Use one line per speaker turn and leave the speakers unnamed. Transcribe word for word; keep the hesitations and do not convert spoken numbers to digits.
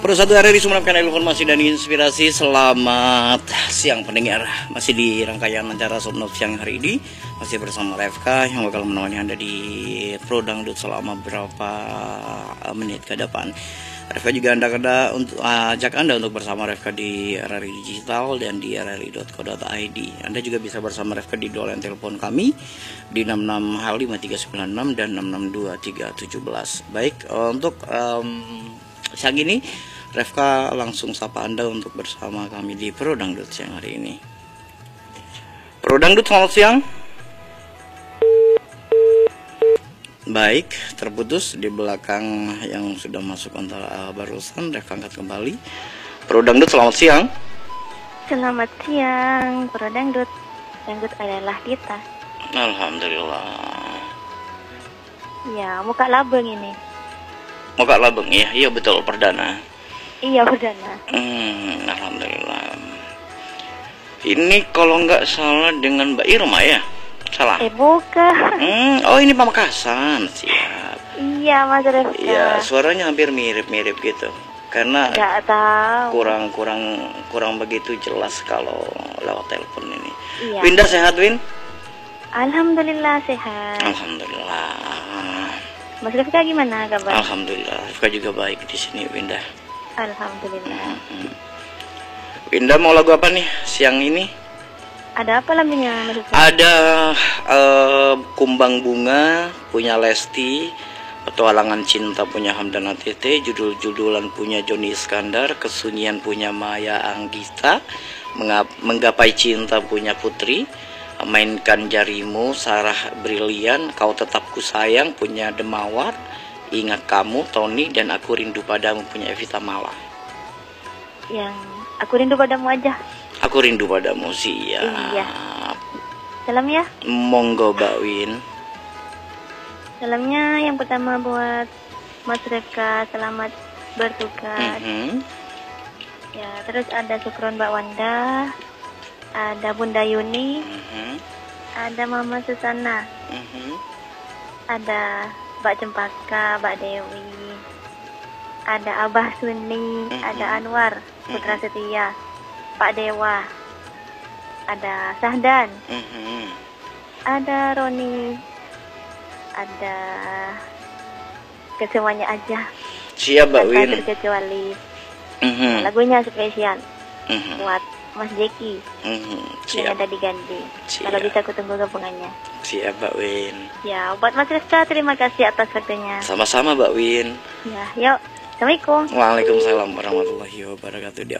Pada satu hari disumbangkan informasi dan inspirasi. Selamat siang pendengar. Masih di rangkaian acara Sobnot siang hari ini, masih bersama Revka yang bakal menemani Anda di Pro Dangdut selama beberapa menit ke depan. Revka juga anda kada untuk uh, ajak Anda untuk bersama Revka di R R I Digital dan di r r i dot co dot i d. Anda juga bisa bersama Revka di dolen telepon kami di enam enam H lima tiga sembilan enam dan enam enam dua tiga satu tujuh. Baik, untuk um, siang ini Revka langsung sapa Anda untuk bersama kami di Pro Dangdut siang hari ini. Pro Dangdut, selamat siang. Baik, terputus di belakang yang sudah masuk antara uh, barusan. Revka angkat kembali. Pro Dangdut, selamat siang.
Selamat siang, Pro Dangdut. Dangdut adalah kita.
Alhamdulillah.
Ya, muka labeng ini.
Muka labeng, ya, iya betul, perdana.
Iya, perdana.
Hmm, alhamdulillah. Ini kalau nggak salah dengan Mbak Irma ya? Salah?
Eh, bukan.
Hmm, oh ini Pamekasan, siap.
Iya, Mas Revka.
Iya, suaranya hampir mirip-mirip gitu. Karena
nggak tahu.
kurang kurang kurang begitu jelas kalau lewat telepon ini.
Iya.
Winda sehat, Win?
Alhamdulillah sehat.
Alhamdulillah.
Mas Revka gimana kabar?
Alhamdulillah. Revka juga baik di sini, Winda.
Alhamdulillah.
Hmm. Winda mau lagu apa nih siang ini?
Ada apa lagunya, Mas Revka?
Ada uh, Kumbang Bunga punya Lesti, Petualangan Cinta punya Hamdan Atete, judul-judulan punya Joni Iskandar, Kesunyian punya Maya Anggita, Menggapai Cinta punya Putri, Mainkan Jarimu Sarah Brilian, Kau Tetap Ku Sayang punya Demawar, Ingat Kamu Tony, dan Aku Rindu Padamu punya Evita Mala.
Yang Aku Rindu Padamu aja.
Aku Rindu Padamu, siap.
Iya. Salam ya.
Monggo, Mbak Win.
Salamnya yang pertama buat Mas Revka, selamat bertugas.
Mm-hmm.
Ya, terus ada Sukron Mbak Wanda, ada Bunda Yuni,
Mm-hmm.
ada Mama Susana,
Mm-hmm.
ada Mbak Cempaka, Mbak Dewi, ada Abah Suni,
Mm-hmm.
ada Anwar, Putra
Mm-hmm.
Setia, Pak Dewa, ada Sahdan,
Mm-hmm.
ada Roni, ada kesemuanya aja.
Siap, Mbak Win.
Tanpa terkecuali.
Mm-hmm.
Lagunya spesial
Mm-hmm.
buat Mas Jeki
Mm-hmm.
yang
Siap.
ada di Gandhi.
Siap.
Kalau bisa aku tunggu gabungannya.
Siap, Mbak Win.
Ya, buat Mas Revka terima kasih atas waktunya.
Sama-sama, Mbak Win.
Ya, yuk. Assalamualaikum.
Waalaikumsalam warahmatullahi wabarakatuh.